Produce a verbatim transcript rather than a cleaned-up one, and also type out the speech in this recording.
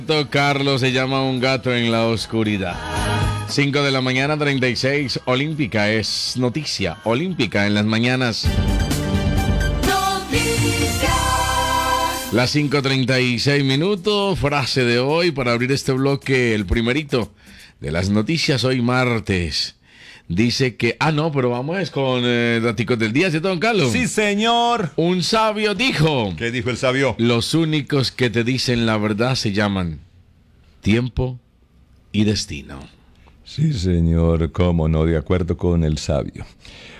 Carlos se llama un gato en la oscuridad. cinco de la mañana, treinta y seis. Olímpica es noticia. Olímpica en las mañanas. Noticias. Las cinco treinta y seis minutos. Frase de hoy para abrir este bloque, el primerito de las noticias hoy martes. Dice que, ah no, pero vamos es con eh, daticos del día, ¿cierto, don Carlos? Sí, señor. Un sabio dijo: ¿Qué dijo el sabio? los únicos que te dicen la verdad se llaman tiempo y destino. Sí, señor, cómo no, de acuerdo con el sabio.